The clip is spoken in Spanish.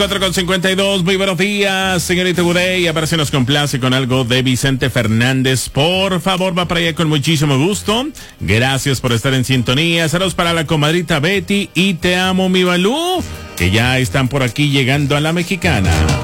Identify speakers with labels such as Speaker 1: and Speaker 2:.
Speaker 1: 4:52, muy buenos días, señorita Budey. A ver si nos complace con algo de Vicente Fernández. Por favor, va para allá con muchísimo gusto. Gracias por estar en sintonía. Saludos para la comadrita Betty y Te Amo, mi Balú, que ya están por aquí llegando a La Mexicana.